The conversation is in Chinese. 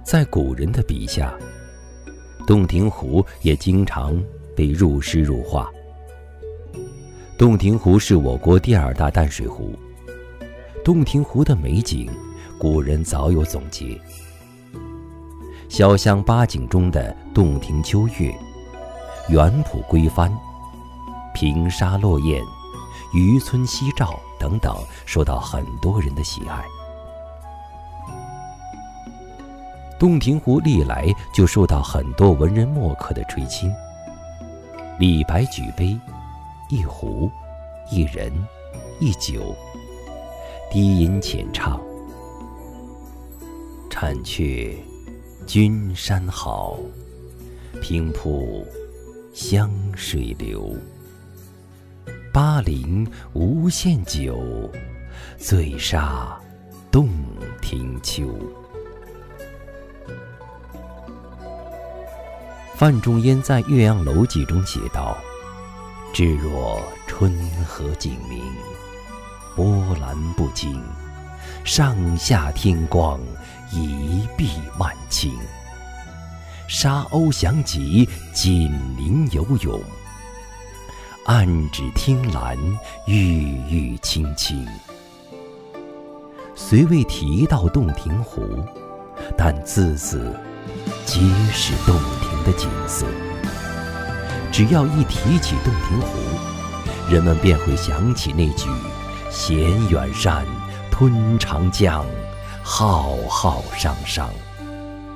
在古人的笔下，洞庭湖也经常被入诗入画。洞庭湖是我国第2大淡水湖，洞庭湖的美景，古人早有总结。潇湘8景中的洞庭秋月、园圃归帆、平沙落雁、渔村夕照等等，受到很多人的喜爱。洞庭湖历来就受到很多文人墨客的垂青。李白举杯，一壶，一人，一酒，低吟浅唱：婵却君山好，平铺湘水流。巴陵无限酒，醉杀洞庭秋。范仲淹在《岳阳楼记》中写道：至若春和景明，波澜不惊，上下天光，一碧万顷。沙鸥翔集，锦鳞游泳，岸芷汀兰，郁郁青青。虽未提到洞庭湖，但字字皆是洞庭的景色。只要一提起洞庭湖，人们便会想起那句衔远山吞长江，浩浩汤汤。